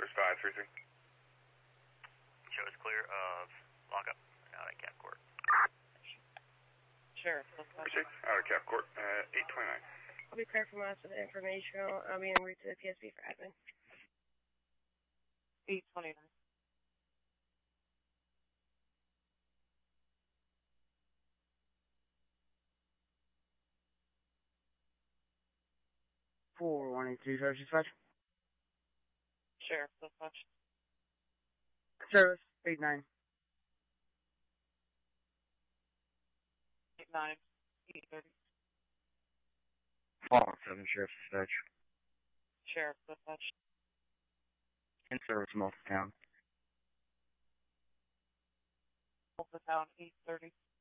First 533. Show is clear of lockup out at Cap Court. Sheriff. Appreciate out of Cap Court, 829. I'll be clear from us with the information. I'll be en route to the PSB for admin. 829. Four 182 service dispatch. Sheriff, dispatch. Service 89. 89. 830. Fallen 7 Sheriff's dispatch. Sheriff, dispatch. In service Multitown. Multitown 830.